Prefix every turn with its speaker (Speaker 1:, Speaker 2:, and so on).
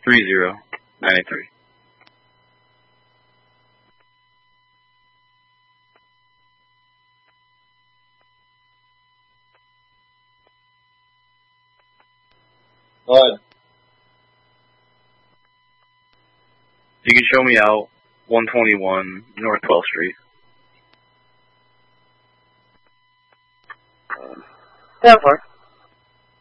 Speaker 1: 983.
Speaker 2: What?
Speaker 1: You can show me out 121 North 12th Street.
Speaker 3: 10-4.